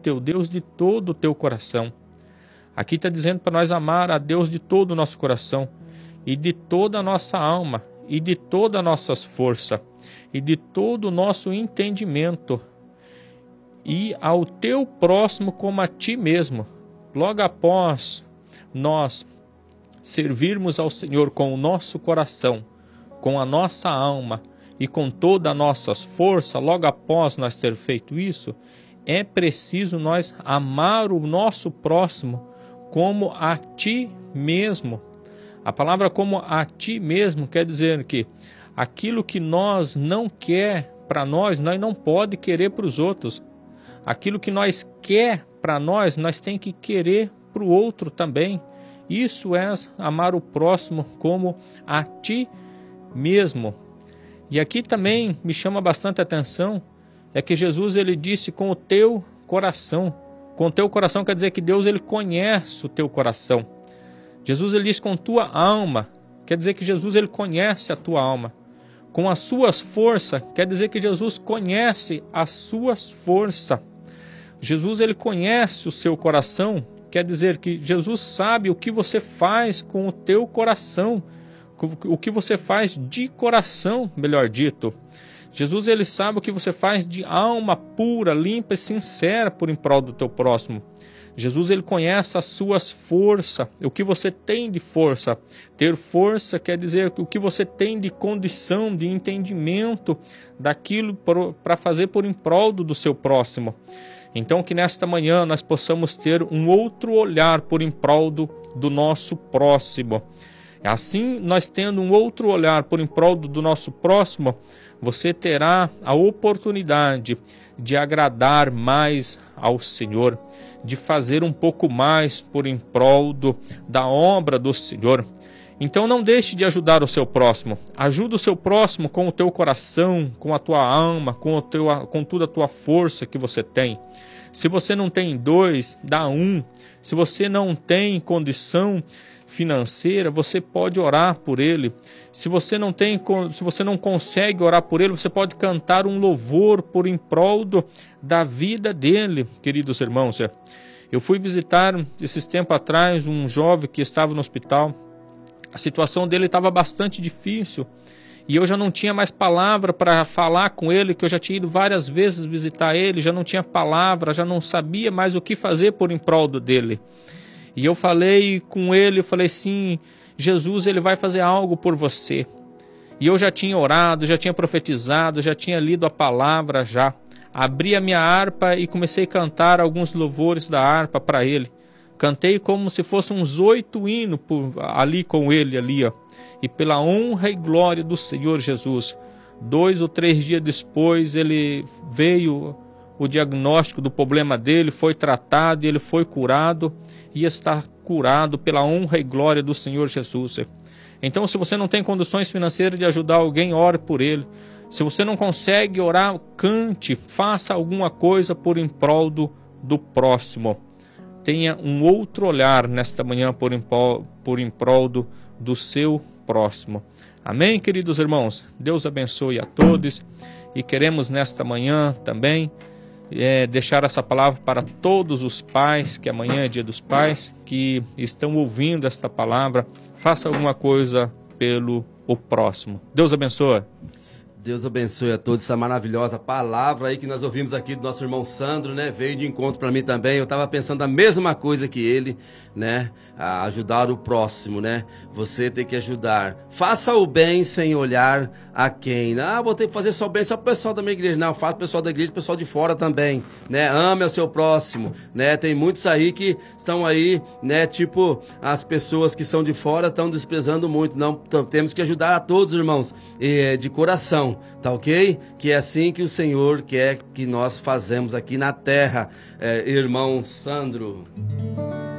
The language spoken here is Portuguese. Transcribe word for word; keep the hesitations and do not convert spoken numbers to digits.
teu Deus de todo o teu coração. Aqui está dizendo para nós amar a Deus de todo o nosso coração, e de toda a nossa alma, e de toda a nossa força, e de todo o nosso entendimento, e ao teu próximo como a ti mesmo. Logo após nós servirmos ao Senhor com o nosso coração, com a nossa alma e com toda a nossa força, logo após nós ter feito isso, é preciso nós amar o nosso próximo como a ti mesmo. A palavra como a ti mesmo quer dizer que aquilo que nós não quer para nós, nós não pode querer para os outros. Aquilo que nós quer para nós, nós tem que querer para o outro também. Isso é amar o próximo como a ti mesmo. E aqui também me chama bastante atenção, é que Jesus ele disse com o teu coração. Com o teu coração quer dizer que Deus ele conhece o teu coração. Jesus ele diz com tua alma, quer dizer que Jesus ele conhece a tua alma. Com as suas forças, quer dizer que Jesus conhece as suas forças. Jesus ele conhece o seu coração, quer dizer que Jesus sabe o que você faz com o teu coração, o que você faz de coração, melhor dito. Jesus ele sabe o que você faz de alma pura, limpa e sincera por em prol do teu próximo. Jesus ele conhece as suas forças, o que você tem de força. Ter força quer dizer o que você tem de condição, de entendimento daquilo para fazer por em prol do seu próximo. Então que nesta manhã nós possamos ter um outro olhar por em prol do, do nosso próximo. Assim, nós tendo um outro olhar por em prol do nosso próximo, você terá a oportunidade de agradar mais ao Senhor, de fazer um pouco mais por em prol do, da obra do Senhor. Então não deixe de ajudar o seu próximo. Ajuda o seu próximo com o teu coração, com a tua alma, com, o teu, com toda a tua força que você tem. Se você não tem dois, dá um. Se você não tem condição financeira, você pode orar por ele. Se você não tem, se você não consegue orar por ele, você pode cantar um louvor por em prol do, da vida dele, queridos irmãos. Eu fui visitar esses tempos atrás um jovem que estava no hospital. A situação dele estava bastante difícil e eu já não tinha mais palavra para falar com ele, que eu já tinha ido várias vezes visitar ele, já não tinha palavra, já não sabia mais o que fazer por em prol dele. E eu falei com ele, eu falei sim, Jesus ele vai fazer algo por você. E eu já tinha orado, já tinha profetizado, já tinha lido a palavra já. Abri a minha harpa e comecei a cantar alguns louvores da harpa para ele. Cantei como se fossem uns oito hinos por, ali com ele, ali, ó. E pela honra e glória do Senhor Jesus, dois ou três dias depois, ele veio, o diagnóstico do problema dele foi tratado e ele foi curado e está curado pela honra e glória do Senhor Jesus. Então, se você não tem condições financeiras de ajudar alguém, ore por ele. Se você não consegue orar, cante, faça alguma coisa por em prol do, do próximo. Tenha um outro olhar nesta manhã por em prol, por em prol do, do seu próximo. Amém, queridos irmãos? Deus abençoe a todos e queremos nesta manhã também é, deixar essa palavra para todos os pais, que amanhã é dia dos pais, que estão ouvindo esta palavra. Faça alguma coisa pelo o próximo. Deus abençoe. Deus abençoe a todos essa maravilhosa palavra aí que nós ouvimos aqui do nosso irmão Sandro, né? Veio de encontro para mim também. Eu estava pensando a mesma coisa que ele, né? A ajudar o próximo, né? Você tem que ajudar. Faça o bem sem olhar a quem. Ah, vou ter que fazer só bem só pro pessoal da minha igreja. Não, faça o pessoal da igreja, o pessoal de fora também, né? Ame ao seu próximo, né? Tem muitos aí que estão aí, né? Tipo, as pessoas que são de fora estão desprezando muito. Não, temos que ajudar a todos, irmãos, de coração. Tá ok? Que é assim que o Senhor quer que nós fazemos aqui na terra, é, irmão Sandro.